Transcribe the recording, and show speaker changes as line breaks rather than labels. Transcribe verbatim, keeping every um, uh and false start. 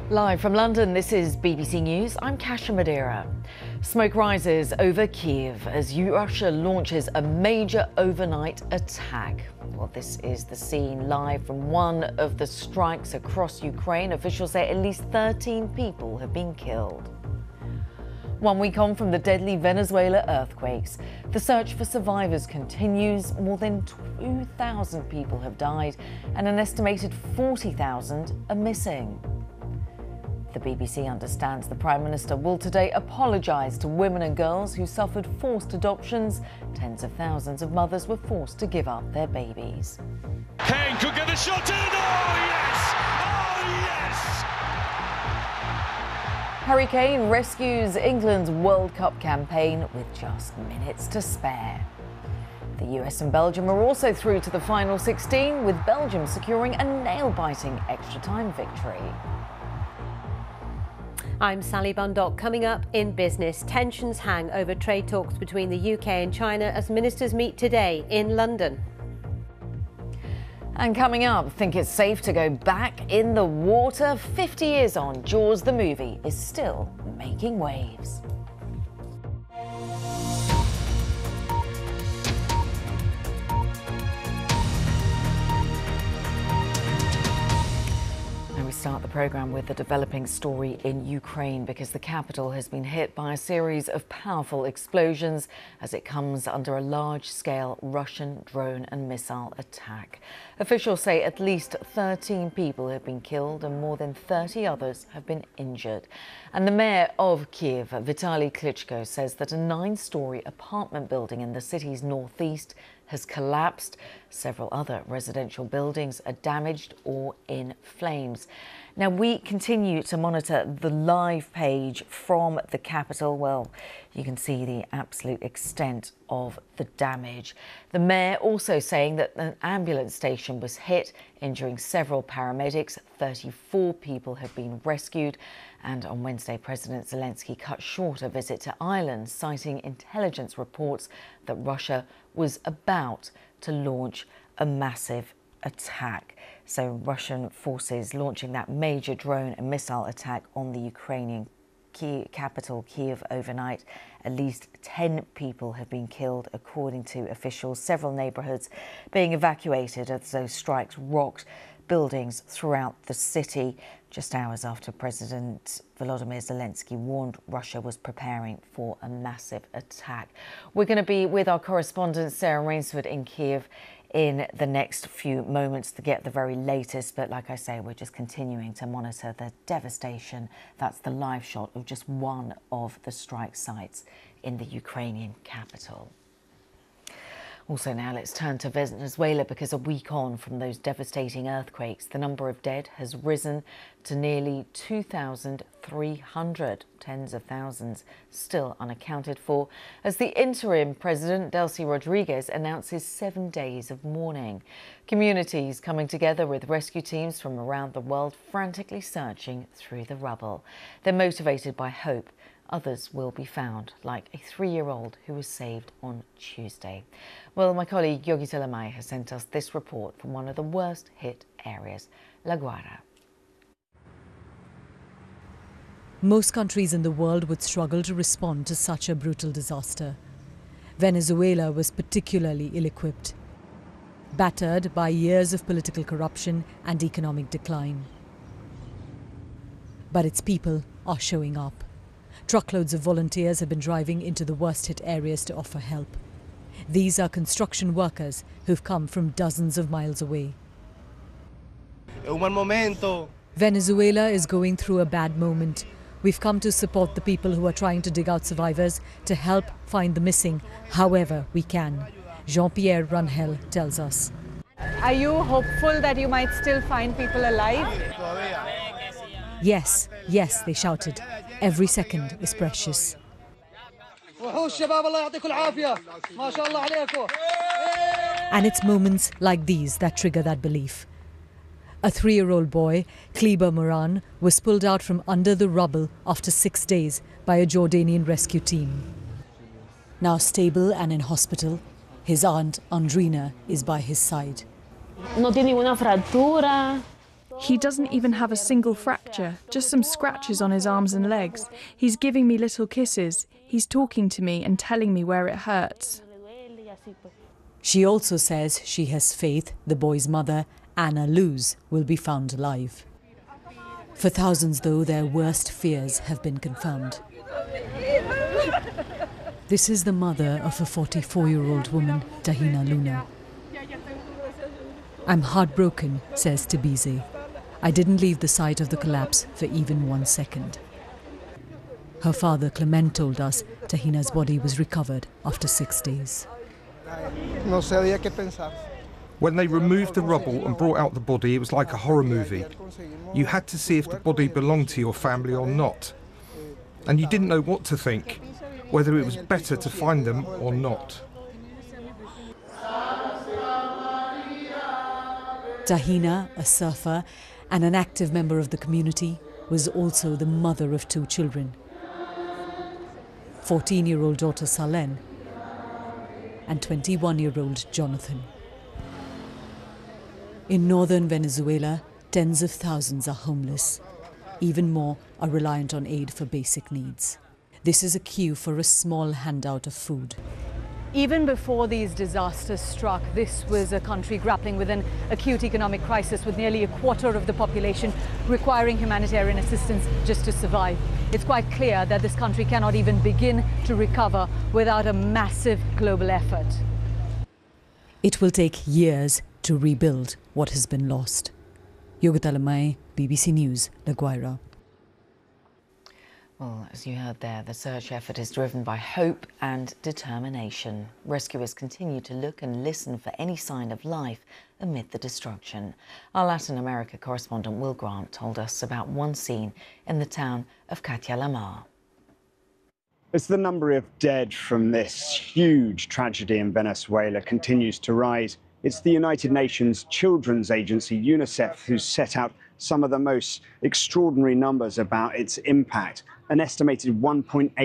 Live from London, this is B B C News. I'm Kasia Madeira. Smoke rises over Kiev as Russia launches a major overnight attack. Well, this is the scene live from one of the strikes across Ukraine. Officials say at least thirteen people have been killed. One week on from the deadly Venezuela earthquakes, the search for survivors continues. More than two thousand people have died and an estimated forty thousand are missing. The B B C understands the Prime Minister will today apologise to women and girls who suffered forced adoptions. Tens of thousands of mothers were forced to give up their babies.
Kane could get the shot in! Oh yes! Oh yes!
Harry Kane rescues England's World Cup campaign with just minutes to spare. The U S and Belgium are also through to the final sixteen, with Belgium securing a nail-biting extra-time victory.
I'm Sally Bundock. Coming up in business, tensions hang over trade talks between the U K and China as ministers meet today in London.
And coming up, think it's safe to go back in the water? fifty years on, Jaws the movie is still making waves. We start the programme with the developing story in Ukraine because the capital has been hit by a series of powerful explosions as it comes under a large-scale Russian drone and missile attack. Officials say at least thirteen people have been killed and more than thirty others have been injured. And the mayor of Kiev, Vitaly Klitschko, says that a nine-storey apartment building in the city's northeast has collapsed. Several other residential buildings are damaged or in flames. Now, we continue to monitor the live page from the capital. Well, you can see the absolute extent of the damage. The mayor also saying that an ambulance station was hit, injuring several paramedics. thirty-four people have been rescued. And on Wednesday, President Zelensky cut short a visit to Ireland, citing intelligence reports that Russia was about to launch a massive attack. So Russian forces launching that major drone and missile attack on the Ukrainian Kiev, capital Kiev overnight. At least ten people have been killed, according to officials. Several neighbourhoods being evacuated as those strikes rocked buildings throughout the city, just hours after President Volodymyr Zelensky warned Russia was preparing for a massive attack. We're going to be with our correspondent Sarah Rainsford in Kiev in the next few moments to get the very latest. But like I say, we're just continuing to monitor the devastation. That's the live shot of just one of the strike sites in the Ukrainian capital. Also now, let's turn to Venezuela because a week on from those devastating earthquakes, the number of dead has risen to nearly two thousand three hundred. Tens of thousands still unaccounted for as the interim president, Delcy Rodriguez, announces seven days of mourning. Communities coming together with rescue teams from around the world frantically searching through the rubble. They're motivated by hope. Others will be found, like a three-year-old who was saved on Tuesday. Well, my colleague Yogita Lamay has sent us this report from one of the worst hit areas, La Guaira.
Most countries in the world would struggle to respond to such a brutal disaster. Venezuela was particularly ill-equipped, battered by years of political corruption and economic decline. But its people are showing up. Truckloads of volunteers have been driving into the worst-hit areas to offer help. These are construction workers who've come from dozens of miles away. Venezuela is going through a bad moment. We've come to support the people who are trying to dig out survivors, to help find the missing however we can. Jean-Pierre Rangel tells us.
Are you hopeful that you might still find people alive?
Yes, yes, they shouted. Every second is precious. And it's moments like these that trigger that belief. A three-year-old boy, Kleber Moran, was pulled out from under the rubble after six days by a Jordanian rescue team. Now stable and in hospital, his aunt, Andrina, is by his side.
No tiene ninguna fractura. He doesn't even have a single fracture, just some scratches on his arms and legs. He's giving me little kisses. He's talking to me and telling me where it hurts.
She also says she has faith the boy's mother, Anna Luz, will be found alive. For thousands, though, their worst fears have been confirmed. This is the mother of a forty-four-year-old woman, Tahina Luna. I'm heartbroken, says Tabize. I didn't leave the site of the collapse for even one second. Her father, Clement, told us Tahina's body was recovered after six days.
When they removed the rubble and brought out the body, it was like a horror movie. You had to see if the body belonged to your family or not. And you didn't know what to think, whether it was better to find them or not.
Tahina, a surfer and an active member of the community, was also the mother of two children. fourteen-year-old daughter Salen and twenty-one-year-old Jonathan. In northern Venezuela, tens of thousands are homeless. Even more are reliant on aid for basic needs. This is a queue for a small handout of food.
Even before these disasters struck, this was a country grappling with an acute economic crisis, with nearly a quarter of the population requiring humanitarian assistance just to survive. It's quite clear that this country cannot even begin to recover without a massive global effort.
It will take years to rebuild what has been lost. Yogita Lamai, B B C News, La Guaira.
Well, as you heard there, the search effort is driven by hope and determination. Rescuers continue to look and listen for any sign of life amid the destruction. Our Latin America correspondent Will Grant told us about one scene in the town of Catia-La-Mar.
As the number of dead from this huge tragedy in Venezuela continues to rise, it's the United Nations Children's Agency, UNICEF, who's set out some of the most extraordinary numbers about its impact. An estimated one point eight